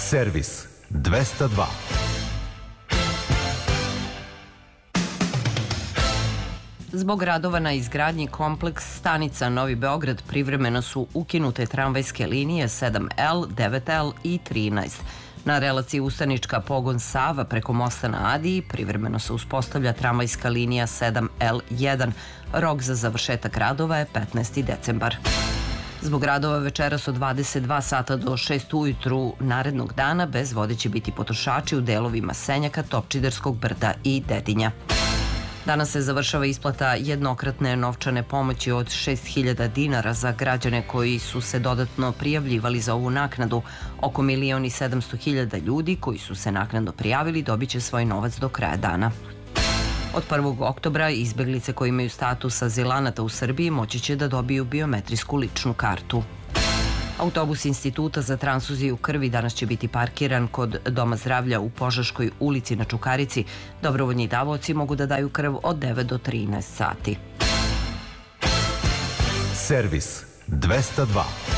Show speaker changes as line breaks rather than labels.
Servis 202.
Zbog radova na izgradnji kompleks stanica Novi Beograd privremeno su ukinute tramvajske linije 7L, 9L i 13. Na relaciji Ustanička pogon Sava preko mosta na Adiji privremeno se uspostavlja tramvajska linija 7L1. Rok za završetak radova je 15. decembar. Zbog radova večeras od 22 sata do 6 ujutru narednog dana bez vode će biti potrošači u delovima Senjaka, Topčiderskog brda i Dedinja. Danas se završava isplata jednokratne novčane pomoći od 6.000 dinara za građane koji su se dodatno prijavljivali za ovu naknadu. Oko 1.700.000 ljudi koji su se naknadno prijavili dobit će svoj novac do kraja dana. Od 1. oktobra izbeglice koji imaju status azilanata u Srbiji moći će da dobiju biometrijsku ličnu kartu. Autobus Instituta za transfuziju krvi danas će biti parkiran kod Doma zdravlja u Požeškoj ulici na Čukarici. Dobrovoljni davaoci mogu da daju krv od 9 do 13 sati.
Servis 202.